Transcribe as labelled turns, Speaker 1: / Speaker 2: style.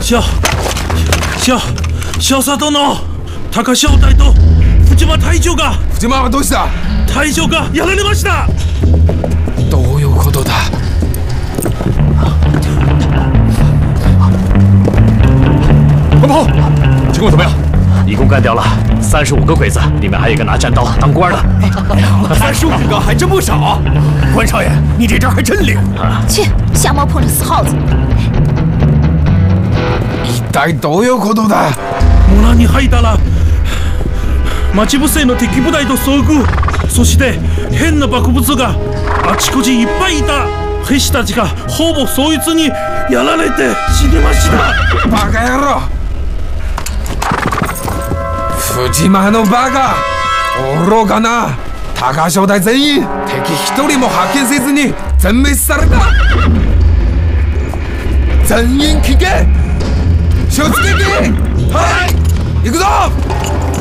Speaker 1: 少佐殿、高翔隊と藤間隊長が。
Speaker 2: 藤間はどうした？
Speaker 1: 隊長がやられました。
Speaker 2: どういうことだ？关鹏，情况怎么样？
Speaker 3: 一共干掉了35个鬼子，里面还有一个拿战刀当官的。
Speaker 2: 35个还真不少啊！关少爷，你这招还真灵啊！
Speaker 4: 切，瞎猫碰着死耗子。
Speaker 2: 一体どういうことだ？
Speaker 1: 村に入ったら待ち伏せの敵部隊と遭遇。そして変な爆物があちこちいっぱいいた。兵士たちがほぼそいつにやられて死にました。
Speaker 2: バカ野郎！藤間のバカ！愚かな！高翔隊全員敵一人も発見せずに全滅された。全員聞け！気をつけて！はい！行くぞ！